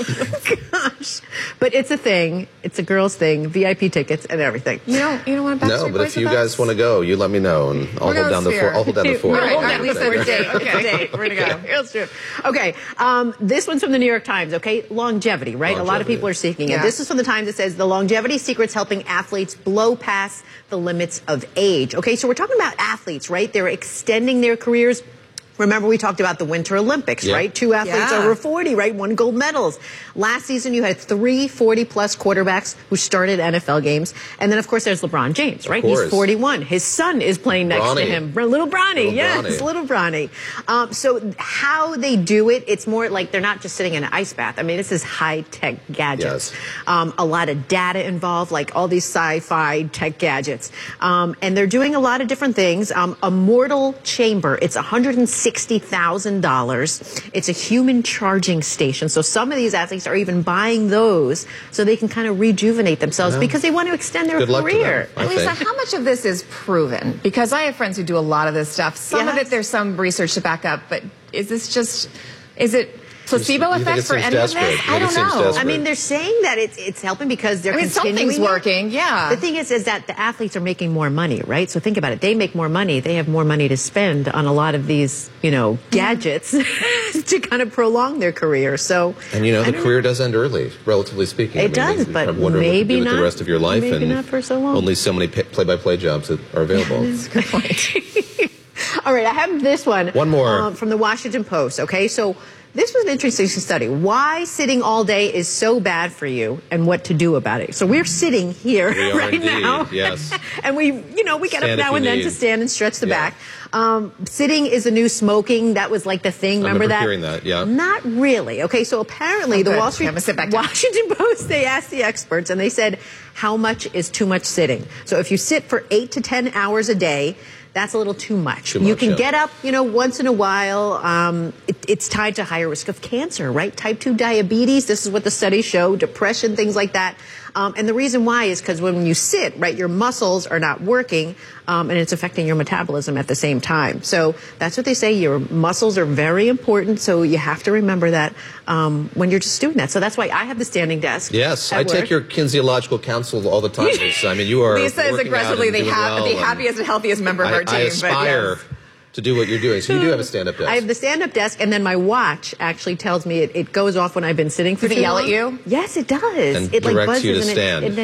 Gosh. But it's a thing. It's a girl's thing. V I P tickets and everything. You don't, you don't want Backstreet No, but Boys if you with guys us? want to go, you let me know, and I'll We're hold down the gonna fort. I'll hold down the fort. All right, all right, Okay, Lisa, we're it's a date. It's a Okay. date. We're gonna go. It's true. Okay, um, this one's from the New York Times. Okay, longevity, right? A lot of Longevity. people are seeking it. Yeah. This is from the Times. It says the longevity secrets helping athletes blow past the limits of age. Okay, so we're talking about athletes, right? They're extending their careers. Remember, we talked about the Winter Olympics, Yeah. right? Two athletes Yeah. over forty, right? Won gold medals. Last season, you had three forty-plus quarterbacks who started N F L games. And then, of course, there's LeBron James, right? course. He's forty-one. His son is playing next to Bronny. him. Br- Little Bronny, Little yes, Bronny. little Bronny. Um, so how they do it, it's more like they're not just sitting in an ice bath. I mean, this is high-tech gadgets. Yes. Um, a lot of data involved, like all these sci-fi tech gadgets. Um, and they're doing a lot of different things. Um, a mortal chamber, it's one hundred sixty thousand dollars. It's a human charging station. So some of these athletes are even buying those so they can kind of rejuvenate themselves Yeah. because they want to extend their Good luck to career. them. I Lisa, think. how much of this is proven? Because I have friends who do a lot of this stuff. Some of Yes. it, there's some research to back up, but is this just, is it placebo You think effect it for seems any desperate? of You this? think I it don't seems know. desperate? I mean, they're saying that it's it's helping because they're I mean, continuing something's it. working, yeah. The thing is, is that the athletes are making more money, right? So think about it. They make more money. They have more money to spend on a lot of these, you know, gadgets to kind of prolong their career. So, And you know, I the don't career does end early, relatively speaking. It I mean, does, you but kind of wonder what maybe you do with not- the rest of your life, maybe and not for so long. only so many pa- play-by-play jobs that are available. That's a good point. All right, I have this one. One more. um, from the Washington Post. Okay, so this was an interesting study. Why sitting all day is so bad for you and what to do about it. So we're sitting here We are right indeed, now. yes. And we, you know, we get Stand up if now you and then need. to stand and stretch the Yeah. back. Um, sitting is a new smoking. That was like the thing. I Remember remember that? hearing that, yeah. Not really. Okay, so apparently Oh, the good. Wall Street I'm gonna sit back down. Washington Post, they asked the experts and they said, how much is too much sitting? So if you sit for eight to ten hours a day, that's a little too much. Too you much, can yeah. get up, you know, once in a while. Um, it, it's tied to higher risk of cancer, right? Type two diabetes, this is what the studies show, depression, things like that. Um, and the reason why is because when you sit, right, your muscles are not working, um, and it's affecting your metabolism at the same time. So that's what they say. Your muscles are very important, so you have to remember that um, when you're just doing that. So that's why I have the standing desk. Yes, at I take work. your kinesiological counsel all the time, Lisa. I mean, you are Lisa is working aggressively out and the, doing ha- well, the and happiest and healthiest member of I, our team. I aspire but yes. to do what you're doing. So you do have a stand-up desk. I have the stand-up desk, and then my watch actually tells me it, it goes off when I've been sitting for Does it too yell long. at you? Yes, it does. And it like directs buzzes you to and it- stand. and